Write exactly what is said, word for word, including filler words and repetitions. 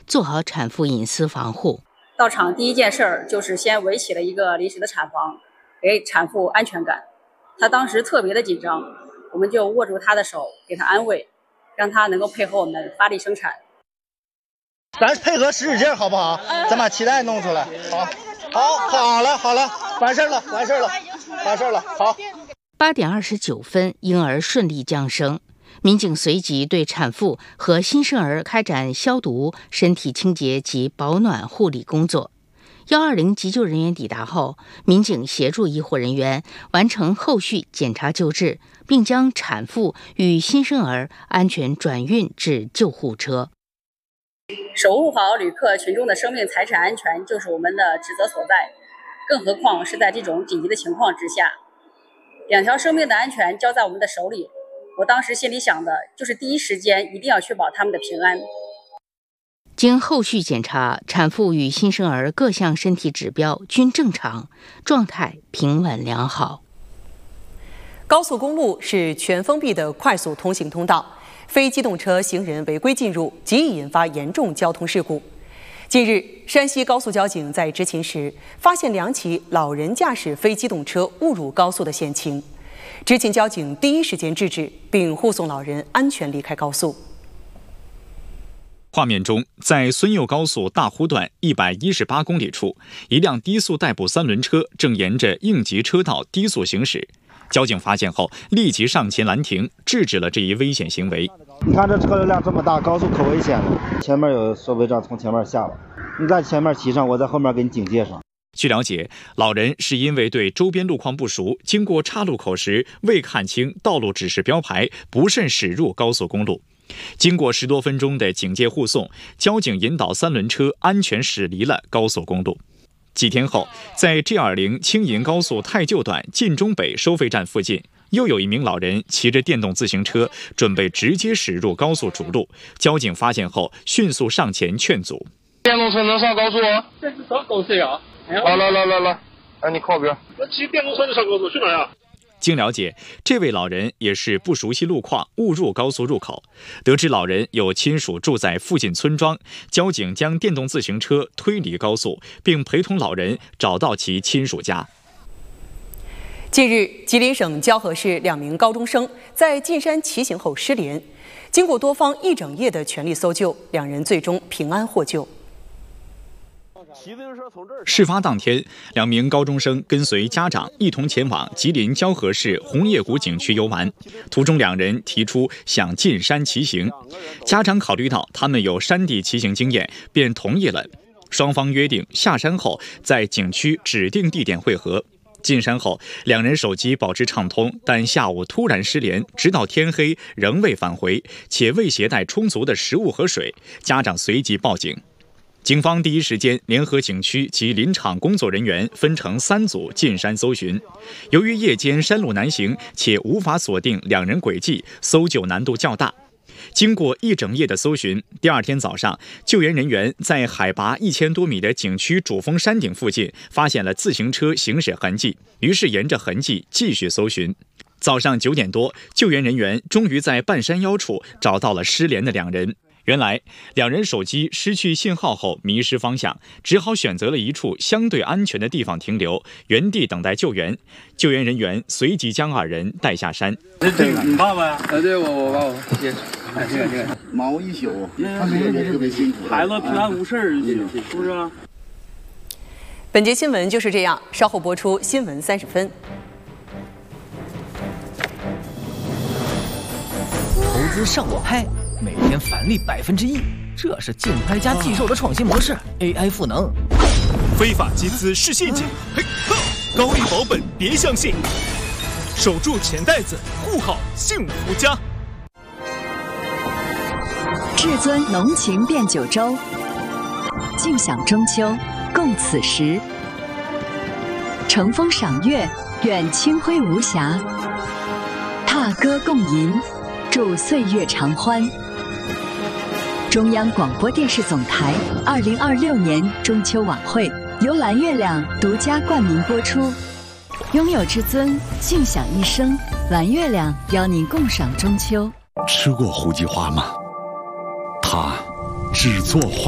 做好产妇隐私防护。 到场第一件事儿就是先围起了一个临时的产房，给产妇安全感。她当时特别的紧张，我们就握住她的手，给她安慰，让她能够配合我们发力生产。 咱配合使使劲好不好？咱把脐带弄出来。好，好，好了，好了，完事了，完事了，完事了。好。 八点二十九分，婴儿顺利降生。民警随即对产妇和新生儿开展消毒、身体清洁及保暖护理工作。一二零急救人员抵达后，民警协助医护人员完成后续检查救治，并将产妇与新生儿安全转运至救护车。 守护好旅客群众的生命财产安全就是我们的职责所在，更何况是在这种紧急的情况之下，两条生命的安全交在我们的手里。我当时心里想的就是第一时间一定要确保他们的平安。 经后续检查，产妇与新生儿各项身体指标均正常，状态平稳良好。 高速公路是全封闭的快速通行通道，非机动车行人违规进入，极易引发严重交通事故。近日，山西高速交警在执勤时发现两起老人驾驶非机动车误入高速的险情。执勤交警第一时间制止，并护送老人安全离开高速。 画面中，在孙右高速大湖段一百一十八公里处，一辆低速代步三轮车正沿着应急车道低速行驶。交警发现后，立即上前拦停，制止了这一危险行为。 你看这车流量这么大，高速可危险了。前面有收费站从前面下来，你在前面骑上，我在后面给你警戒上。 据了解，老人是因为对周边路况不熟，经过岔路口时未看清道路指示标牌，不慎驶入高速公路。经过十多分钟的警戒护送，交警引导三轮车安全驶离了高速公路。几天后，在 G 二零 青银高速太旧段晋中北收费站附近，又有一名老人骑着电动自行车，准备直接驶入高速主路。交警发现后，迅速上前劝阻。 电动车能上高速啊？ 这是上高速呀！ 来来来来来，哎，你靠边。 我骑电动车就上高速，去哪儿呀？ 经了解，这位老人也是不熟悉路况，误入高速入口。得知老人有亲属住在附近村庄，交警将电动自行车推离高速，并陪同老人找到其亲属家。 近日，吉林省蛟河市两名高中生在进山骑行后失联，经过多方一整夜的全力搜救，两人最终平安获救。 事发当天，两名高中生跟随家长一同前往吉林蛟河市红叶谷景区游玩，途中两人提出想进山骑行，家长考虑到他们有山地骑行经验，便同意了。双方约定下山后在景区指定地点汇合。进山后，两人手机保持畅通，但下午突然失联，直到天黑仍未返回，且未携带充足的食物和水，家长随即报警。警方第一时间联合景区及林场工作人员分成三组进山搜寻。由于夜间山路难行，且无法锁定两人轨迹，搜救难度较大。经过一整夜的搜寻，第二天早上，救援人员在海拔一千多米的景区主峰山顶附近发现了自行车行驶痕迹，于是沿着痕迹继续搜寻。早上九点多，救援人员终于在半山腰处找到了失联的两人。原来，两人手机失去信号后迷失方向，只好选择了一处相对安全的地方停留，原地等待救援。救援人员随即将二人带下山。 这这个你爸爸呀？ 哎，对我我爸我。 这个这个忙一宿，他们也特别辛苦。 孩子平安无事就行，是不是？ 本节新闻就是这样，稍后播出新闻三十分。 投资上我拍。每天返利百分之一，这是竞拍加寄售的创新模式。A I 赋能， 非法集资是陷阱，嘿，高利保本别相信，守住钱袋子，护好幸福家。 至尊浓情变九州，尽享中秋，共此时。乘风赏月，愿清辉无瑕；踏歌共吟，祝岁月常欢。中央广播电视总台二零二六年中秋晚会由蓝月亮独家冠名播出，拥有至尊，尽享一生。蓝月亮邀您共赏中秋。 吃过胡姬花吗？它只做花。